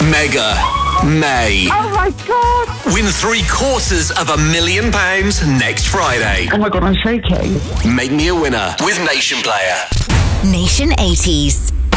Mega May. Oh my God. Win £750,000 next Friday. Oh my God, I'm shaking. Make me a winner with Nation Player. Nation 80s.